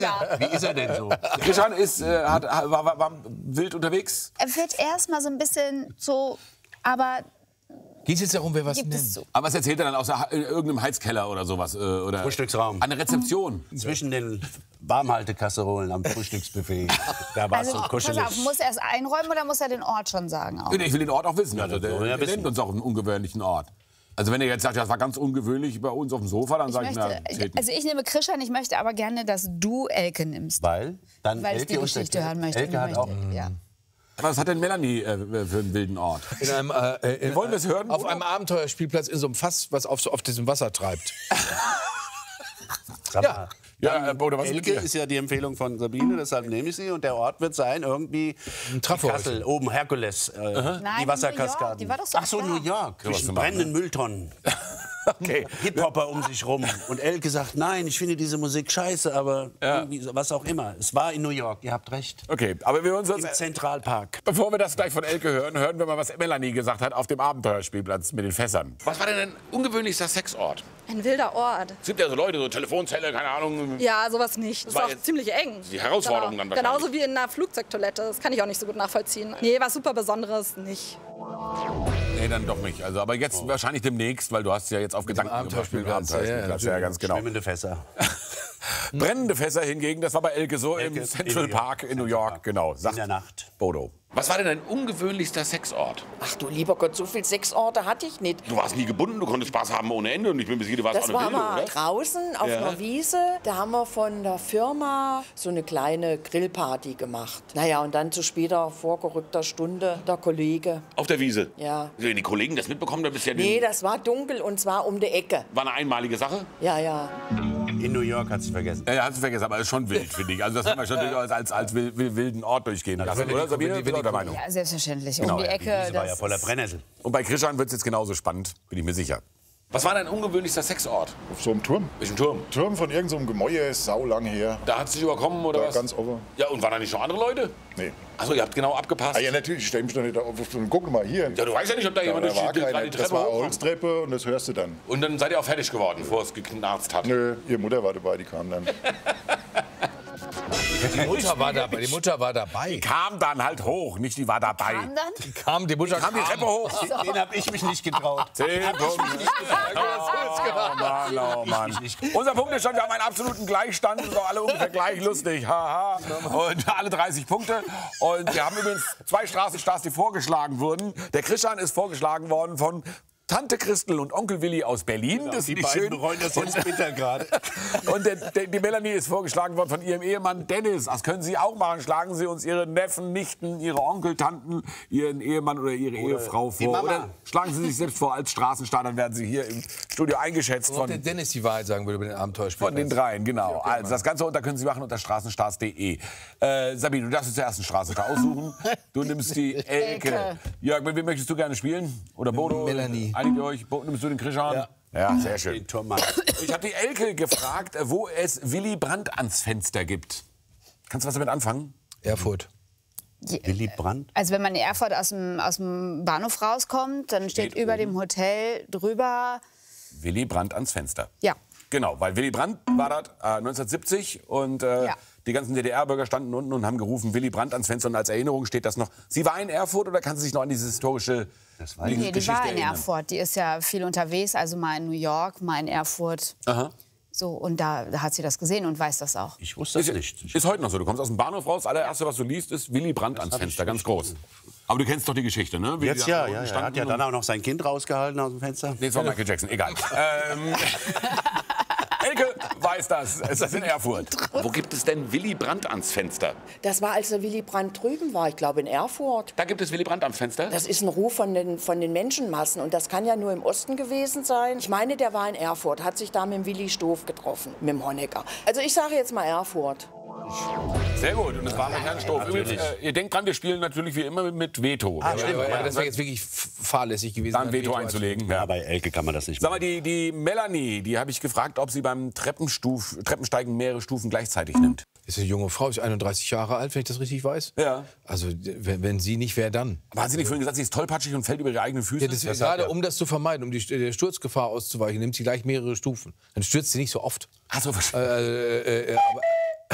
Ja. Wie ist er denn so? Krishan war wild unterwegs. Er wird erstmal so ein bisschen so, aber Geht es jetzt darum, wer was gibt es nennt? so. Aber was erzählt er dann aus in irgendeinem Heizkeller oder sowas? Oder Frühstücksraum. an der Rezeption? Zwischen den Warmhaltekasserolen am Frühstücksbuffet. Da war es so Pass kuschelig. auf, muss er es einräumen oder muss er den Ort schon sagen? Auch? Ich will den Ort auch wissen. Also, das soll er der wissen. nennt uns auch einen ungewöhnlichen Ort. Also wenn er jetzt sagt, das war ganz ungewöhnlich bei uns auf dem Sofa, dann sage ich mir, zählt nicht. Also ich nehme Krishan, ich möchte aber gerne, dass du Elke nimmst. Weil? Dann Weil ich die Elke und Geschichte hören möchte. Elke hat auch... Ja. Was hat denn Melanie für einen wilden Ort? Wollen wir es hören? Auf einem Abenteuerspielplatz in so einem Fass, was auf diesem Wasser treibt. Ja. Ja, oder was Elke ist ja die Empfehlung von Sabine, deshalb nehme ich sie. Und der Ort wird sein, irgendwie Trafo. Kassel, oben Herkules, Nein, die Wasserkaskaden. New York, die war doch so Ach so, da. New York, was zwischen zu machen, brennenden Mülltonnen. Okay. Hip-Hopper um sich rum. Und Elke sagt, nein, ich finde diese Musik scheiße, aber irgendwie, was auch immer. Es war in New York, ihr habt recht. Okay, aber wir uns Im Zentralpark. bevor wir das gleich von Elke hören, hören wir mal, was Melanie gesagt hat auf dem Abenteuerspielplatz mit den Fässern. Was war denn ein ungewöhnlichster Sexort? Ein wilder Ort. Es gibt ja so Leute, so Telefonzelle, keine Ahnung. Ja, sowas nicht. Das War ist auch jetzt ziemlich eng. die Herausforderung dann wahrscheinlich. Genauso wie in einer Flugzeugtoilette. Das kann ich auch nicht so gut nachvollziehen. Nee, was super Besonderes nicht. Nee, dann doch nicht. Also, aber jetzt wahrscheinlich demnächst, weil du hast ja jetzt auf Gedanken Abenteuerspielplatz, ja, ganz genau. Schwimmende Fässer. Brennende Fässer hingegen, das war bei Elke so im Elke Central Park in New York, genau. In der Nacht. Bodo. Was war denn dein ungewöhnlichster Sexort? Ach du lieber Gott, so viel Sexorte hatte ich nicht. Du warst nie gebunden, du konntest Spaß haben ohne Ende und ich bin mir sicher, du warst Das auch war eine Wilde, mal oder? draußen auf Ja. einer Wiese. Da haben wir von der Firma so eine kleine Grillparty gemacht. Naja, und dann zu später vorgerückter Stunde der Kollege. Auf der Wiese? Ja. Wenn die Kollegen das mitbekommen, dann bist du ja... Nee, das war dunkel und zwar um die Ecke. war eine einmalige Sache? Ja, ja. In New York hat sie vergessen. Ja, hast du vergessen, aber ist schon wild, finde ich. Also das kann man schon durchaus als wilden Ort durchgehen lassen, oder? Sabine, bist du auch der Meinung? Ja, selbstverständlich. Genau, Um die ja, Ecke. Diese war ja das voller ist- Brennnessel. Und bei Krishan wird es jetzt genauso spannend, bin ich mir sicher. Was war dein ungewöhnlichster Sexort? Auf so einem Turm. Welchen Turm? Turm von irgendeinem so Gemäuer, sau lang her. Da hat es dich überkommen, oder Da was? ganz offen. Ja, und waren da nicht noch andere Leute? Nee. Achso, ihr habt genau abgepasst. Ah ja, natürlich, ich stell mich doch nicht auf. Guck mal hier. Ja, du weißt ja nicht, ob da jemand da war durch die keiner. Das Treppe war eine hochkommt. Holztreppe und das hörst du dann. Und dann seid ihr auch fertig geworden, bevor es geknarzt hat. Nö, ihre Mutter war dabei, die kam dann. Die Mutter war dabei. Die Mutter war dabei. Kam dann halt hoch, nicht die war dabei. Kam dann? Kam die Mutter Kam die Treppe hoch. Den hab ich mich nicht getraut. 10 Punkte. Oh Mann. Unser Punktestand, wir haben einen absoluten Gleichstand. Sind doch alle ungefähr gleich lustig. Haha. Und alle 30 Punkte. Und wir haben übrigens 2 Straßenstars, die vorgeschlagen wurden. Der Krishan ist vorgeschlagen worden von Tante Christel und Onkel Willi aus Berlin. Das ist Die nicht beiden schön. bereuen das jetzt bitter gerade. Und die Melanie ist vorgeschlagen worden von ihrem Ehemann Dennis. Das können Sie auch machen. Schlagen Sie uns Ihre Neffen, Nichten, Ihre Onkel, Tanten, Ihren Ehemann oder Ihre Ehefrau die vor. Mama. Oder schlagen Sie sich selbst vor als Straßenstar. Dann werden Sie hier im Studio eingeschätzt Ob der von Dennis die Wahrheit sagen würde über den Abenteuerspielplatz. den dreien. Genau. Also das Ganze unter können Sie machen unter straßenstars.de. Sabine, du darfst uns zuerst einen Straßenstar aussuchen. Du nimmst die Elke. Jörg, mit wem möchtest du gerne spielen? Oder Bodo? Melanie. Einigt ihr euch? Nimmst du den Krishan? Ja, sehr schön. Den Turmmann. Ich habe die Elke gefragt, wo es Willy Brandt ans Fenster gibt. Kannst du was damit anfangen? Erfurt. Willy Brandt? Also wenn man in Erfurt aus dem Bahnhof rauskommt, dann steht über dem Hotel drüber, Willy Brandt ans Fenster. ja, Genau, weil Willy Brandt war das 1970 und Ja. die ganzen DDR-Bürger standen unten und haben gerufen, Willy Brandt ans Fenster. Und als Erinnerung steht das noch. Sie war in Erfurt oder kann sie sich noch an diese historische nee, die Geschichte war in erinnern? Erfurt. Die ist ja viel unterwegs, also mal in New York, mal in Erfurt. Aha. So, und da hat sie das gesehen und weiß das auch. Ich wusste das nicht. Ist heute noch so. Du kommst aus dem Bahnhof raus, allererste, was du liest, ist Willy Brandt ans Fenster, ganz groß. Aber du kennst doch die Geschichte, ne? Wie Jetzt die da ja. Er standen hat ja und- dann auch noch sein Kind rausgehalten aus dem Fenster. Nee, das war Michael Jackson, egal. Elke weiß das. Es ist in Erfurt. Wo gibt es denn Willy Brandt ans Fenster? Das war, als der Willy Brandt drüben war, ich glaube in Erfurt. Da gibt es Willy Brandt am Fenster? Das ist ein Ruf von den Menschenmassen und das kann ja nur im Osten gewesen sein. Ich meine, der war in Erfurt, hat sich da mit dem Willy Stoff getroffen, mit dem Honecker. Also ich sage jetzt mal Erfurt. Sehr gut. Und es war mit Herrn Stoff. Übrigens, ihr denkt dran, wir spielen natürlich wie immer mit Veto. Ja, das wäre jetzt wirklich fahrlässig gewesen. Da ein Veto einzulegen. Ja, Ja. bei Elke kann man das nicht Sag machen. mal, die Melanie, die habe ich gefragt, ob sie beim Treppensteigen mehrere Stufen gleichzeitig nimmt. Ist eine junge Frau, ist 31 Jahre alt, wenn ich das richtig weiß. Ja. Also, wenn sie nicht, wer dann? Aber hat sie nicht vorhin gesagt, sie ist tollpatschig und fällt über ihre eigenen Füße? Ja, das, gerade um das zu vermeiden, um der Sturzgefahr auszuweichen, nimmt sie gleich mehrere Stufen. Dann stürzt sie nicht so oft. Ach so, Aber